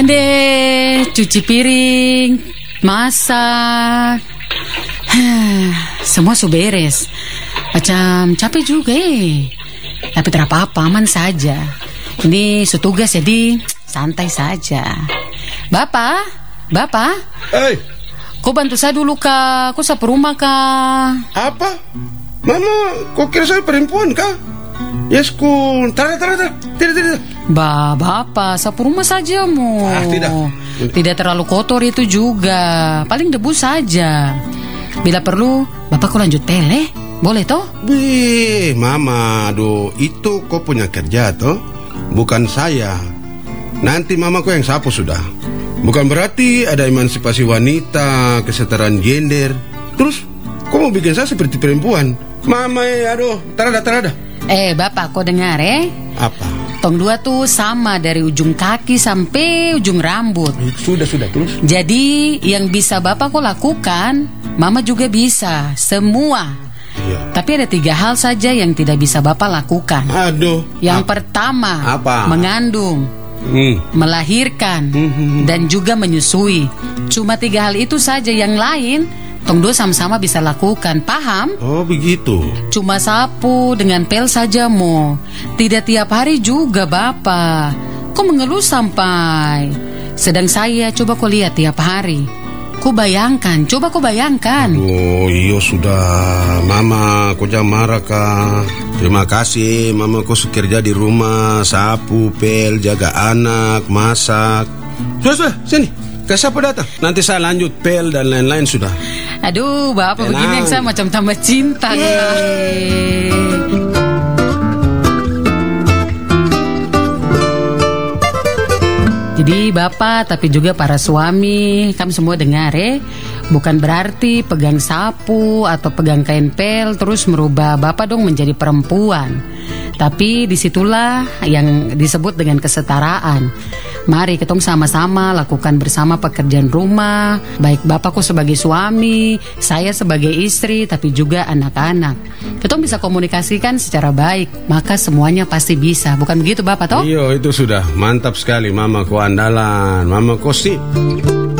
deh, cuci piring, masak. Semua sudah beres. Macam capek juga tapi tidak apa-apa, aman saja. Ini setugas jadi santai saja. Bapak. Hei, Kau bantu saya dulu kak. Kau sapu rumah kak. apa? Mama, kau kira saya perempuan kah? Yes, ku. Tidak. Bapak, sapu rumah saja mu. Tidak. Tidak terlalu kotor itu juga. Paling debu saja. Bila perlu, bapak kau lanjut peleh. Boleh toh? Mama, aduh, itu kau punya kerja toh, bukan saya. Nanti mama kau yang sapu sudah. Bukan berarti ada emansipasi wanita, kesetaraan gender. Terus, kau mau bikin saya seperti perempuan? Mama, aduh, terada. Bapak, kau dengar Apa? Tong dua tuh sama dari ujung kaki sampai ujung rambut. Sudah, terus. Jadi, yang bisa bapak kau lakukan, mama juga bisa. Semua. Iya. Tapi ada 3 hal saja yang tidak bisa bapak lakukan. Aduh. Yang pertama, Apa? mengandung, melahirkan, dan juga menyusui. Cuma 3 hal itu saja, yang lain tong dua sama-sama bisa lakukan. Paham? Oh, begitu. Cuma sapu dengan pel saja mo. Tidak tiap hari juga bapak. Kok mengeluh sampai? Sedang saya coba kau lihat tiap hari. Coba kau bayangkan. Oh iya sudah, Mama, kau jangan marah kak. Terima kasih, Mama kau kerja di rumah, sapu, pel, jaga anak, masak. Sudah, sini, ke siapa datang? Nanti saya lanjut pel dan lain-lain sudah. Aduh, bapak begini yang saya macam tambah cinta. Jadi bapak tapi juga para suami, kami semua dengar bukan berarti pegang sapu atau pegang kain pel terus merubah bapak dong menjadi perempuan. Tapi disitulah yang disebut dengan kesetaraan. Mari ketong sama-sama lakukan bersama pekerjaan rumah. Baik bapakku sebagai suami, saya sebagai istri, tapi juga anak-anak. Ketong bisa komunikasikan secara baik, maka semuanya pasti bisa. Bukan begitu bapak toh? Iya itu sudah, mantap sekali Mama kau andalan, Mama kau sip.